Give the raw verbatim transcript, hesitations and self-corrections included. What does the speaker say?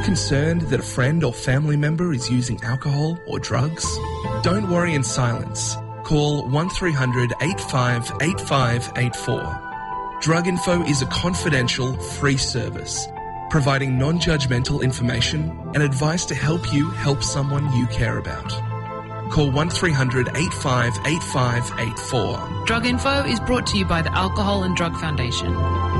concerned that a friend or family member is using alcohol or drugs? Don't worry in silence. Call one three hundred eight five eight five eight four. Drug Info is a confidential, free service, providing non-judgmental information and advice to help you help someone you care about. Call one three hundred eight five eight five eight four. Drug Info is brought to you by the Alcohol and Drug Foundation.